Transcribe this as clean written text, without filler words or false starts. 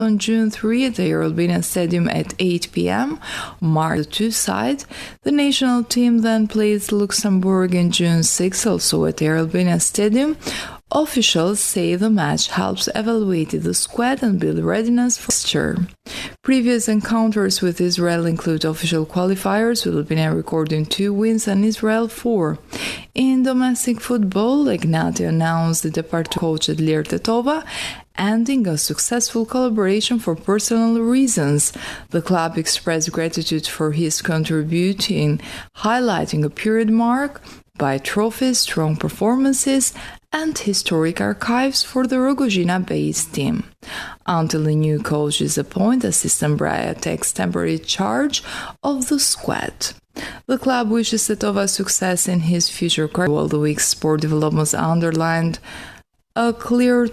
on June 3 at the Eurobina Stadium at 8 p.m. marked the two sides. The national team then plays Luxembourg on June 6, also at the Eurobina Stadium. Officials say the match helps evaluate the squad and build readiness for fixture. Previous encounters with Israel include official qualifiers, with Albania recording 2 wins and Israel 4. In domestic football, Ignati announced the departure of coach Adlir Tetova, ending a successful collaboration for personal reasons. The club expressed gratitude for his contribution, highlighting a period marked by trophies, strong performances, and historic archives for the Rogozina-based team. Until a new coach is appointed, assistant Braja takes temporary charge of the squad. The club wishes Tetova success in his future career, while the week's sport developments underlined a clear